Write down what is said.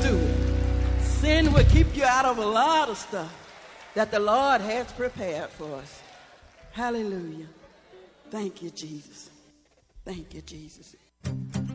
do it. Sin will keep you out of a lot of stuff that the Lord has prepared for us. Hallelujah. Thank you, Jesus. Thank you, Jesus.